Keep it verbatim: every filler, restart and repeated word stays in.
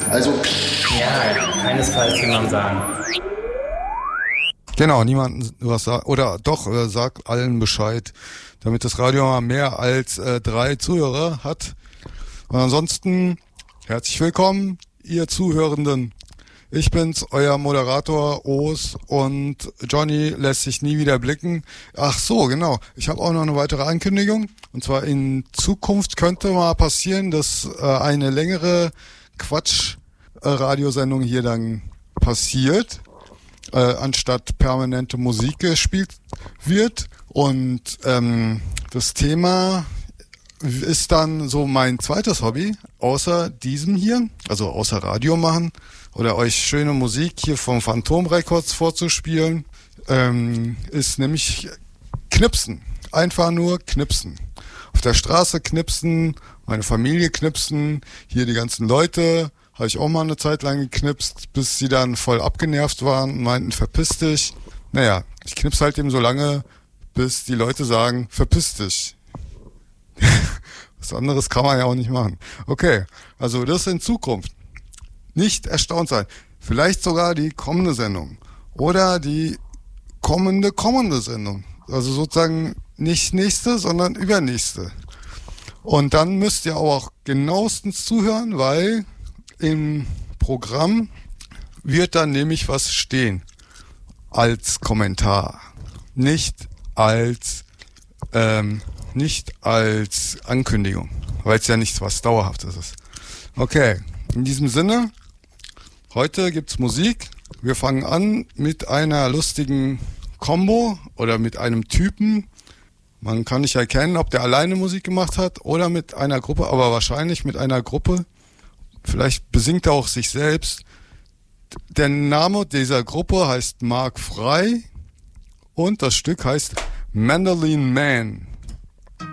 Also ja, keinesfalls jemand sagen. Genau, niemanden was sagen. Oder doch, äh, sag allen Bescheid, damit das Radio mal mehr als äh, drei Zuhörer hat. Und ansonsten herzlich willkommen, ihr Zuhörenden. Ich bin's, euer Moderator Os, und Johnny lässt sich nie wieder blicken. Ach so, genau. Ich habe auch noch eine weitere Ankündigung. Und zwar in Zukunft könnte mal passieren, dass äh, eine längere Quatsch-Radiosendung hier dann passiert, äh, anstatt permanente Musik gespielt wird. Und ähm, das Thema ist dann so mein zweites Hobby, außer diesem hier, also außer Radio machen oder euch schöne Musik hier vom Phantom Records vorzuspielen, ähm, ist nämlich Knipsen. Einfach nur Knipsen. Auf der Straße knipsen, meine Familie knipsen, hier die ganzen Leute, habe ich auch mal eine Zeit lang geknipst, bis sie dann voll abgenervt waren und meinten, verpiss dich. Naja, ich knips halt eben so lange, bis die Leute sagen, verpiss dich. Was anderes kann man ja auch nicht machen. Okay, also das in Zukunft. Nicht erstaunt sein. Vielleicht sogar die kommende Sendung. Oder die kommende, kommende Sendung. Also sozusagen nicht nächste, sondern übernächste. Und dann müsst ihr auch genauestens zuhören, weil im Programm wird dann nämlich was stehen. Als Kommentar. Nicht als, ähm, nicht als Ankündigung. Weil es ja nichts was Dauerhaftes ist. Okay, in diesem Sinne, heute gibt's Musik. Wir fangen an mit einer lustigen Combo oder mit einem Typen. Man kann nicht erkennen, ob der alleine Musik gemacht hat oder mit einer Gruppe, aber wahrscheinlich mit einer Gruppe. Vielleicht besingt er auch sich selbst. Der Name dieser Gruppe heißt Mark Frey und das Stück heißt Mandolin Man.